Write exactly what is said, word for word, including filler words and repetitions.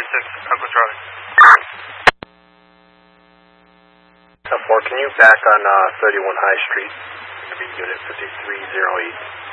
six, Echo Charlie. ten four, can you back on uh, thirty-one High Street? Unit fifty-three oh eight.